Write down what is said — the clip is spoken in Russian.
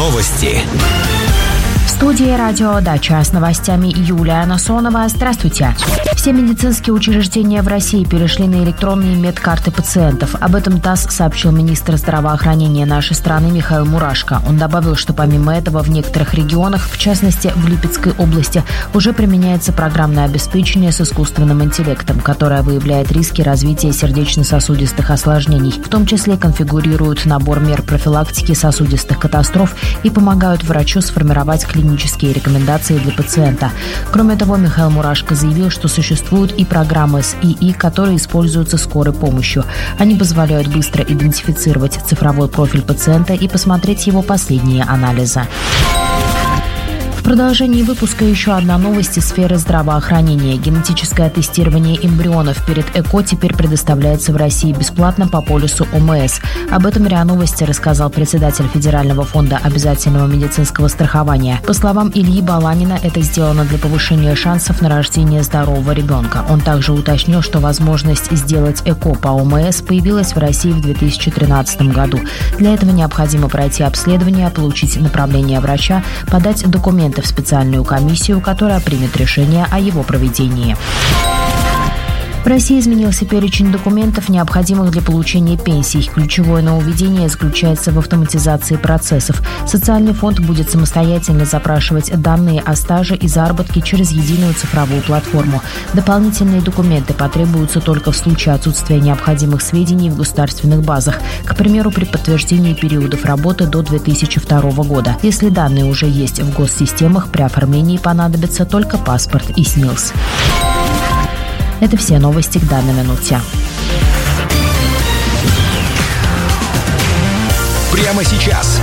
Новости. В студии «Радио Дача» с новостями Юлия Насонова. Здравствуйте. Все медицинские учреждения в России перешли на электронные медкарты пациентов. Об этом ТАСС сообщил министр здравоохранения нашей страны Михаил Мурашко. Он добавил, что помимо этого в некоторых регионах, в частности в Липецкой области, уже применяется программное обеспечение с искусственным интеллектом, которое выявляет риски развития сердечно-сосудистых осложнений, в том числе конфигурирует набор мер профилактики сосудистых катастроф и помогают врачу сформировать клинические рекомендации для пациента. Кроме того, Михаил Мурашко заявил, что существуют и программы с ИИ, которые используются скорой помощью. Они позволяют быстро идентифицировать цифровой профиль пациента и посмотреть его последние анализы. В продолжении выпуска еще одна новость из сферы здравоохранения. Генетическое тестирование эмбрионов перед ЭКО теперь предоставляется в России бесплатно по полису ОМС. Об этом РИА Новости рассказал председатель Федерального фонда обязательного медицинского страхования. По словам Ильи Баланина, это сделано для повышения шансов на рождение здорового ребенка. Он также уточнил, что возможность сделать ЭКО по ОМС появилась в России в 2013 году. Для этого необходимо пройти обследование, получить направление врача, подать документы в специальную комиссию, которая примет решение о его проведении. В России изменился перечень документов, необходимых для получения пенсий. Ключевое нововведение заключается в автоматизации процессов. Социальный фонд будет самостоятельно запрашивать данные о стаже и заработке через единую цифровую платформу. Дополнительные документы потребуются только в случае отсутствия необходимых сведений в государственных базах, к примеру, при подтверждении периодов работы до 2002 года. Если данные уже есть в госсистемах, при оформлении понадобится только паспорт и СНИЛС. Это все новости к данной минуте. Прямо сейчас